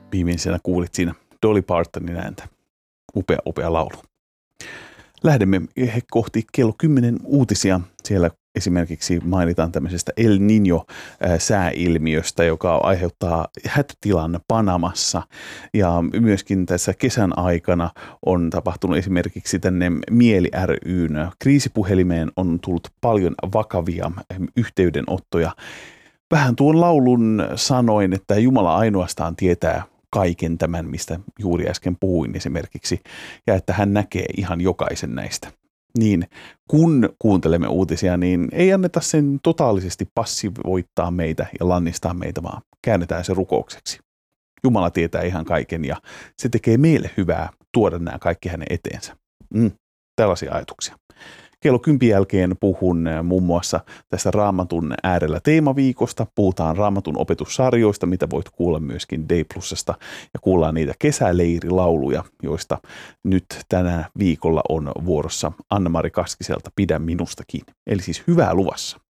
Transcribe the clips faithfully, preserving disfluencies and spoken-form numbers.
Viimeisenä kuulit siinä Dolly Partonin ääntä. Upea, upea laulu. Lähdemme kohti kello kymmenen uutisia. Siellä esimerkiksi mainitaan tämmöisestä El Niño-sääilmiöstä, joka aiheuttaa hätätilan Panamassa. Ja myöskin tässä kesän aikana on tapahtunut esimerkiksi tänne Mieli ry:n kriisipuhelimeen on tullut paljon vakavia yhteydenottoja. Vähän tuon laulun sanoin, että Jumala ainoastaan tietää kaiken tämän, mistä juuri äsken puhuin esimerkiksi, ja että hän näkee ihan jokaisen näistä. Niin kun kuuntelemme uutisia, niin ei anneta sen totaalisesti passivoittaa meitä ja lannistaa meitä, vaan käännetään se rukoukseksi. Jumala tietää ihan kaiken ja se tekee meille hyvää tuoda nämä kaikki hänen eteensä. Mm, tällaisia ajatuksia. Kello kympin jälkeen puhun muun muassa tästä Raamatun äärellä teemaviikosta. Puhutaan Raamatun opetussarjoista, mitä voit kuulla myöskin D Plusasta. Ja kuullaan niitä kesäleirilauluja, joista nyt tänä viikolla on vuorossa Anna-Mari Kaskiselta Pidä minusta kiinni. Eli siis hyvää luvassa.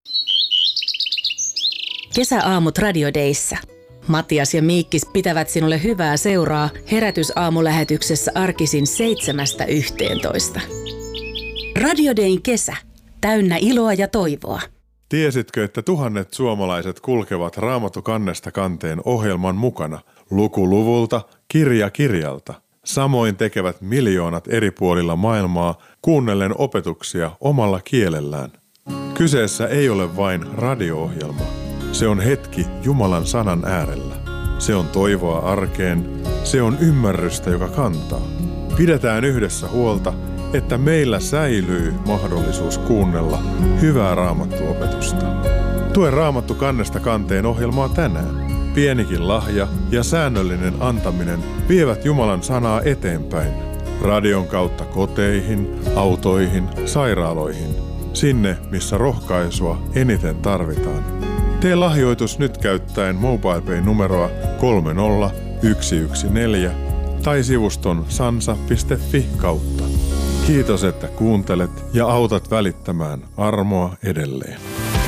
Kesäaamut Radio Dayssä. Matias ja Miikkis pitävät sinulle hyvää seuraa herätysaamulähetyksessä arkisin seitsemästä yhteentoista. Radio Dayn kesä. Täynnä iloa ja toivoa. Tiesitkö, että tuhannet suomalaiset kulkevat Raamattu kannesta kanteen ohjelman mukana, luku luvulta, kirja kirjalta? Samoin tekevät miljoonat eri puolilla maailmaa kuunnellen opetuksia omalla kielellään. Kyseessä ei ole vain radio-ohjelma. Se on hetki Jumalan sanan äärellä. Se on toivoa arkeen. Se on ymmärrystä, joka kantaa. Pidetään yhdessä huolta, että meillä säilyy mahdollisuus kuunnella hyvää Raamattu-opetusta. Tue Raamattu kannesta kanteen ohjelmaa tänään. Pienikin lahja ja säännöllinen antaminen vievät Jumalan sanaa eteenpäin. Radion kautta koteihin, autoihin, sairaaloihin. Sinne, missä rohkaisua eniten tarvitaan. Tee lahjoitus nyt käyttäen MobilePay-numeroa kolme nolla yksi yksi neljä tai sivuston sansa piste fi kautta. Kiitos, että kuuntelet ja autat välittämään armoa edelleen.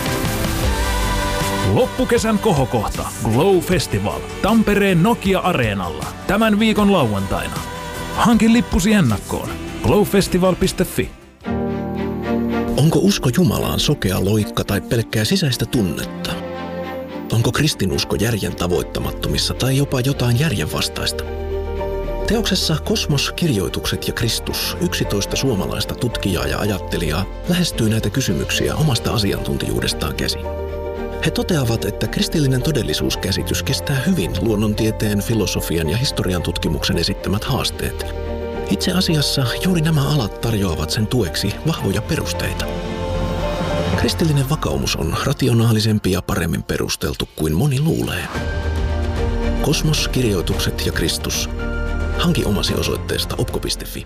Loppukesän kohokohta Glow Festival Tampereen Nokia-areenalla tämän viikon lauantaina. Hankin lippusi ennakkoon glowfestival piste fi. Onko usko Jumalaan sokea loikka tai pelkkää sisäistä tunnetta? Onko kristinusko järjen tavoittamattomissa tai jopa jotain järjenvastaista? Teoksessa Kosmos, kirjoitukset ja Kristus yksitoista suomalaista tutkijaa ja ajattelijaa lähestyy näitä kysymyksiä omasta asiantuntijuudestaan käsin. He toteavat, että kristillinen todellisuuskäsitys kestää hyvin luonnontieteen, filosofian ja historian tutkimuksen esittämät haasteet. Itse asiassa juuri nämä alat tarjoavat sen tueksi vahvoja perusteita. Kristillinen vakaumus on rationaalisempi ja paremmin perusteltu kuin moni luulee. Kosmos, kirjoitukset ja Kristus. Hanki omasi osoitteesta opko piste fi.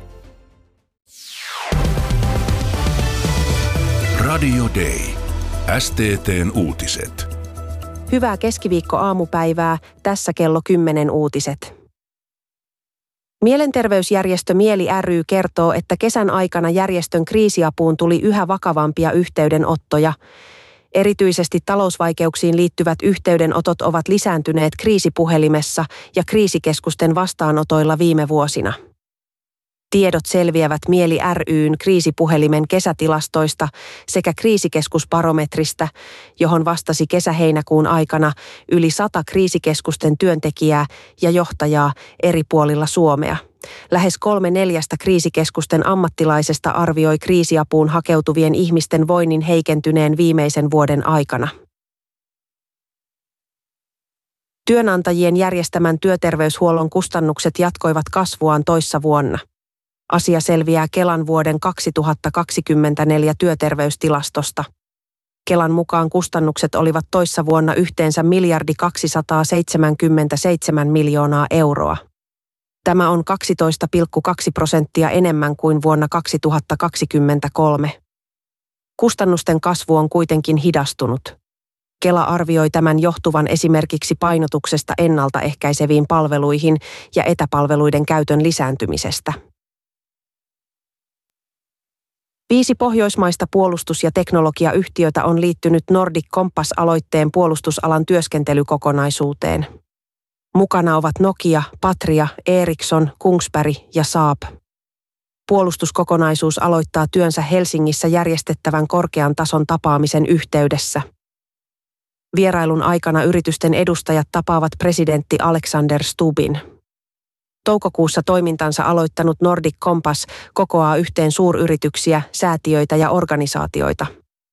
Radio Day. S T T:n uutiset. Hyvää keskiviikko-aamupäivää. Tässä kello kymmenen uutiset. Mielenterveysjärjestö Mieli ry kertoo, että kesän aikana järjestön kriisiapuun tuli yhä vakavampia yhteydenottoja. Erityisesti talousvaikeuksiin liittyvät yhteydenotot ovat lisääntyneet kriisipuhelimessa ja kriisikeskusten vastaanotoilla viime vuosina. Tiedot selviävät Mieli ry:n kriisipuhelimen kesätilastoista sekä kriisikeskusbarometristä, johon vastasi kesä-heinäkuun aikana yli sata kriisikeskusten työntekijää ja johtajaa eri puolilla Suomea. Lähes kolme neljästä kriisikeskusten ammattilaisesta arvioi kriisiapuun hakeutuvien ihmisten voinnin heikentyneen viimeisen vuoden aikana. Työnantajien järjestämän työterveyshuollon kustannukset jatkoivat kasvuaan toissa vuonna. Asia selviää Kelan vuoden kaksituhattakaksikymmentäneljä työterveystilastosta. Kelan mukaan kustannukset olivat toissa vuonna yhteensä miljardi kaksisataaseitsemänkymmentäseitsemän miljoonaa euroa. Tämä on kaksitoista pilkku kaksi prosenttia enemmän kuin vuonna kaksituhattakaksikymmentäkolme. Kustannusten kasvu on kuitenkin hidastunut. Kela arvioi tämän johtuvan esimerkiksi painotuksesta ennaltaehkäiseviin palveluihin ja etäpalveluiden käytön lisääntymisestä. Viisi pohjoismaista puolustus- ja teknologiayhtiötä on liittynyt Nordic Compass-aloitteen puolustusalan työskentelykokonaisuuteen. Mukana ovat Nokia, Patria, Ericsson, Kongsberg ja Saab. Puolustuskokonaisuus aloittaa työnsä Helsingissä järjestettävän korkean tason tapaamisen yhteydessä. Vierailun aikana yritysten edustajat tapaavat presidentti Alexander Stubbin. Toukokuussa toimintansa aloittanut Nordic Compass kokoaa yhteen suuryrityksiä, säätiöitä ja organisaatioita.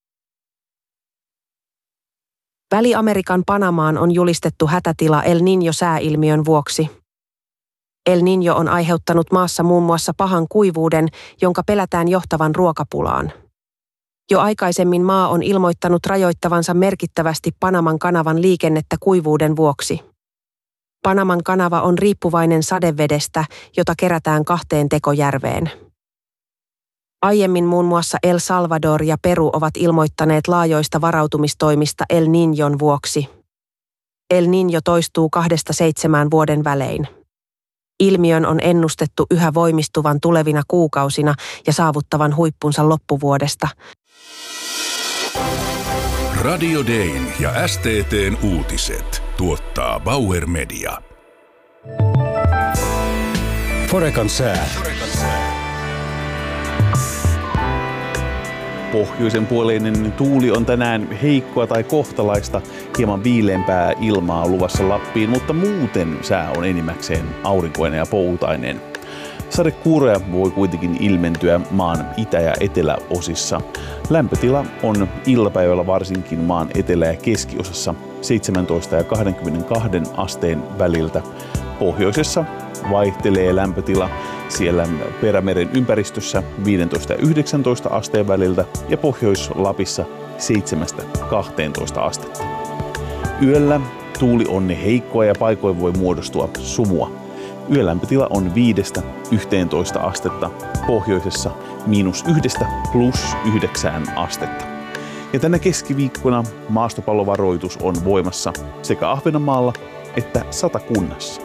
Väli-Amerikan Panamaan on julistettu hätätila El Niño-sääilmiön vuoksi. El Niño on aiheuttanut maassa muun muassa pahan kuivuuden, jonka pelätään johtavan ruokapulaan. Jo aikaisemmin maa on ilmoittanut rajoittavansa merkittävästi Panaman kanavan liikennettä kuivuuden vuoksi. Panaman kanava on riippuvainen sadevedestä, jota kerätään kahteen tekojärveen. Aiemmin muun muassa El Salvador ja Peru ovat ilmoittaneet laajoista varautumistoimista El Niñon vuoksi. El Niño toistuu kahdesta seitsemään vuoden välein. Ilmiön on ennustettu yhä voimistuvan tulevina kuukausina ja saavuttavan huippunsa loppuvuodesta. Radio Dayn ja S T T:n uutiset tuottaa Bauer Media. Forecan sää. Pohjoisen puoleinen tuuli on tänään heikkoa tai kohtalaista, hieman viileämpää ilmaa luvassa Lappiin, mutta muuten sää on enimmäkseen aurinkoinen ja poutainen. Sadekuuroja voi kuitenkin ilmentyä maan itä- ja eteläosissa. Lämpötila on iltapäivällä varsinkin maan etelä- ja keskiosassa seitsemäntoista ja kaksikymmentäkaksi asteen väliltä. Pohjoisessa vaihtelee lämpötila siellä Perämeren ympäristössä viisitoista ja yhdeksäntoista asteen väliltä ja Pohjois-Lapissa seitsemästä kahteentoista astetta. Yöllä tuuli on heikkoa ja paikoin voi muodostua sumua. Yölämpötila on viidestä yhteentoista astetta, pohjoisessa miinus yhdestä plus yhdeksään astetta. Ja tänä keskiviikkona maastopallovaroitus on voimassa sekä Ahvenanmaalla että Satakunnassa.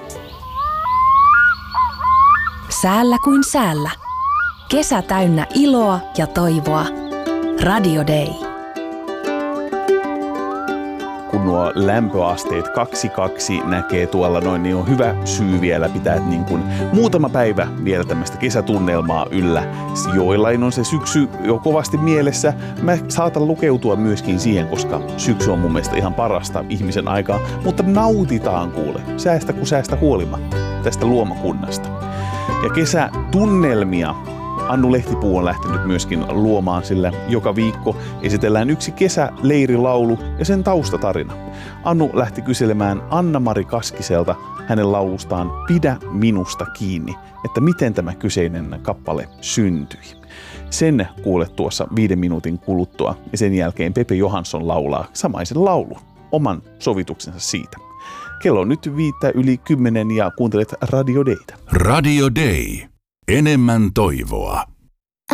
Säällä kuin säällä. Kesä täynnä iloa ja toivoa. Radio Day. Kun nuo lämpöasteet kaksi kaksi näkee tuolla noin, niin on hyvä syy vielä pitää niin kuin muutama päivä vielä tämmöistä kesätunnelmaa yllä. Joillain on se syksy jo kovasti mielessä. Mä saatan lukeutua myöskin siihen, koska syksy on mun mielestä ihan parasta ihmisen aikaa. Mutta nautitaan kuule, säästä kun säästä huolimatta tästä luomakunnasta. Ja kesätunnelmia Annu Lehtipuu on lähtenyt myöskin luomaan, sillä joka viikko esitellään yksi kesäleirilaulu ja sen taustatarina. Annu lähti kyselemään Anna-Mari Kaskiselta hänen laulustaan Pidä minusta kiinni, että miten tämä kyseinen kappale syntyi. Sen kuulet tuossa viiden minuutin kuluttua ja sen jälkeen Pepe Johansson laulaa samaisen laulun, oman sovituksensa siitä. Kello on nyt viittä yli kymmenen ja kuuntelet Radio Dayta. Radio Day. Enemmän toivoa.